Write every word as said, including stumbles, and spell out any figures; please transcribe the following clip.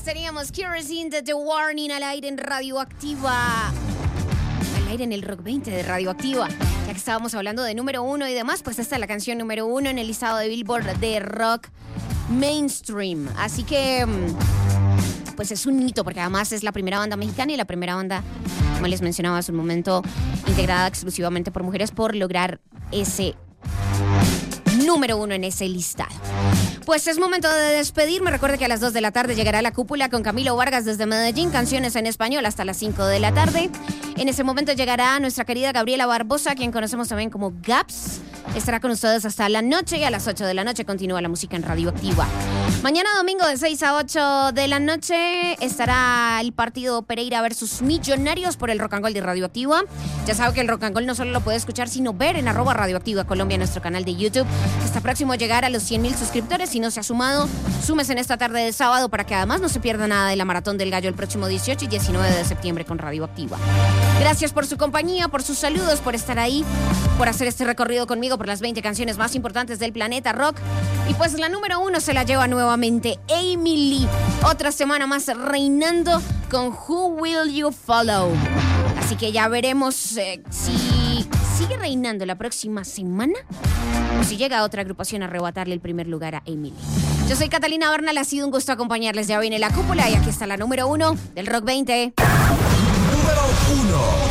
teníamos Kerosene de The Warning al aire en Radioactiva. Al aire en el Rock veinte de Radioactiva. Ya que estábamos hablando de número uno y demás, pues esta es la canción número uno en el listado de Billboard de rock mainstream. Así que, pues es un hito, porque además es la primera banda mexicana y la primera banda, como les mencionaba hace un momento, integrada exclusivamente por mujeres, por lograr ese número uno en ese listado. Pues es momento de despedirme. Recuerde que a las dos de la tarde llegará La Cúpula con Camilo Vargas desde Medellín, canciones en español hasta las cinco de la tarde. En ese momento llegará nuestra querida Gabriela Barbosa, quien conocemos también como Gaps. Estará con ustedes hasta la noche y a las ocho de la noche continúa la música en Radioactiva. Mañana domingo de seis a ocho de la noche estará el partido Pereira versus Millonarios por el Rock and Roll de Radioactiva. Ya sabe que el Rock and Roll no solo lo puede escuchar, sino ver en arroba Radioactiva Colombia, nuestro canal de YouTube. Está próximo a llegar a los cien mil suscriptores. Si no se ha sumado, súmese en esta tarde de sábado para que además no se pierda nada de la Maratón del Gallo el próximo dieciocho y diecinueve de septiembre con Radioactiva. Gracias por su compañía, por sus saludos, por estar ahí, por hacer este recorrido conmigo por las veinte canciones más importantes del planeta rock. Y pues la número uno se la lleva nuevamente Amy Lee. Otra semana más reinando con Who Will You Follow. Así que ya veremos eh, si sigue reinando la próxima semana o si llega otra agrupación a arrebatarle el primer lugar a Amy Lee. Yo soy Catalina Bernal, ha sido un gusto acompañarles. Ya viene La Cúpula y aquí está la número uno del Rock veinte. Número uno.